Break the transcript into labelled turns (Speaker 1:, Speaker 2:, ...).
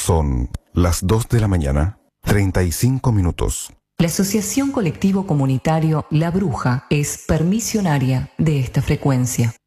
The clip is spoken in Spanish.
Speaker 1: Son las 2 de la mañana, 35 minutos.
Speaker 2: La Asociación Colectivo Comunitario La Bruja es permisionaria de esta frecuencia.